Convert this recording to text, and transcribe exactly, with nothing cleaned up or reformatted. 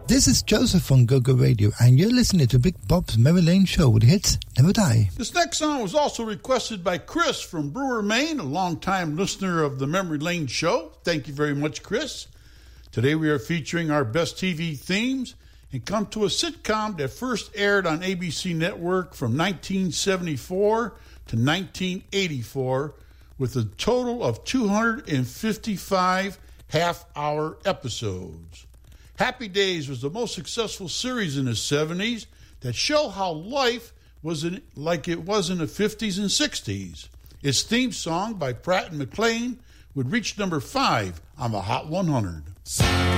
This is Joseph on Go Go Radio, and you're listening to Big Bob's Memory Lane Show with hits never die. This next song was also requested by Chris from Brewer, Maine, a longtime listener of the Memory Lane Show. Thank you very much, Chris. Today we are featuring our best T V themes and come to a sitcom that first aired on A B C Network from nineteen seventy-four to nineteen eighty-four with a total of two hundred fifty-five half-hour episodes. Happy Days was the most successful series in the seventies that show how life was in, like it was in the fifties and sixties. Its theme song by Pratt and McLean would reach number five on the Hot one hundred.